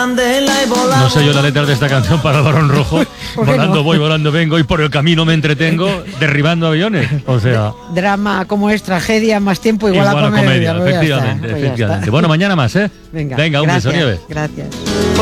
No sé yo la letra de esta canción para el Barón Rojo. Volando no? Voy, volando vengo y por el camino me entretengo derribando aviones. O sea... Drama como es tragedia, más tiempo igual a comedia. Efectivamente. Bueno, mañana más, ¿eh? Venga, un beso, Nieves. Gracias.